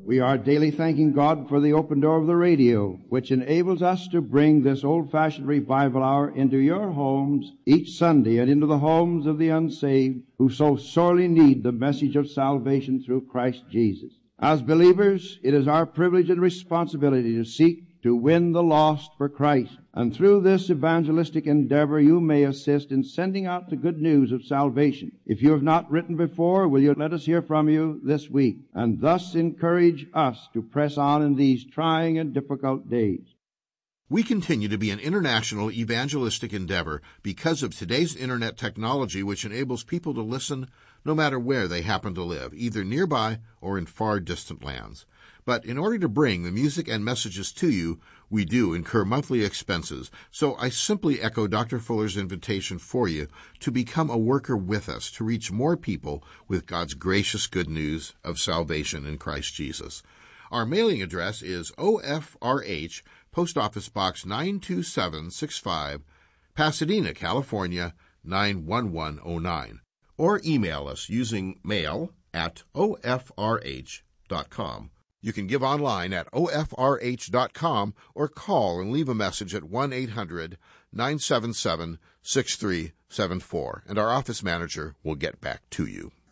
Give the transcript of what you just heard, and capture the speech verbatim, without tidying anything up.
We are daily thanking God for the open door of the radio, which enables us to bring this old-fashioned revival hour into your homes each Sunday and into the homes of the unsaved who so sorely need the message of salvation through Christ Jesus. As believers, it is our privilege and responsibility to seek to win the lost for Christ. And through this evangelistic endeavor, you may assist in sending out the good news of salvation. If you have not written before, will you let us hear from you this week, and thus encourage us to press on in these trying and difficult days. We continue to be an international evangelistic endeavor because of today's internet technology, which enables people to listen no matter where they happen to live, either nearby or in far distant lands. But in order to bring the music and messages to you, we do incur monthly expenses. So I simply echo Doctor Fuller's invitation for you to become a worker with us to reach more people with God's gracious good news of salvation in Christ Jesus. Our mailing address is O F R H, Post Office Box nine two seven six five, Pasadena, California, nine one one oh nine. Or email us using mail at O F R H dot com. You can give online at O F R H dot com or call and leave a message at one eight hundred nine seven seven six three seven four, and our office manager will get back to you.